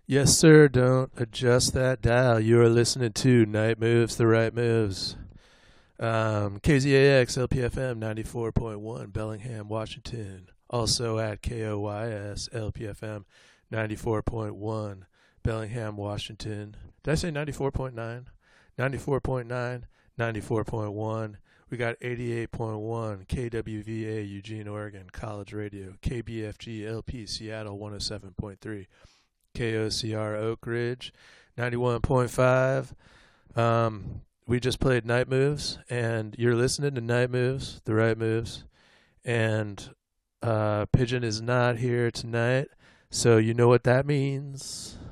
Yes, sir. Don't adjust that dial. You are listening to Night Moves, the Right Moves. KZAX LPFM 94.1, Bellingham, Washington. Also at KOYS LPFM 94.1, Bellingham, Washington. Did I say 94.9? 94.9, 94.1. We got 88.1 KWVA Eugene, Oregon, College Radio. KBFG LP Seattle 107.3. KOCR Oak Ridge 91.5. We just played Night Moves, and you're listening to Night Moves, the Right Moves. And Pigeon is not here tonight, so you know what that means.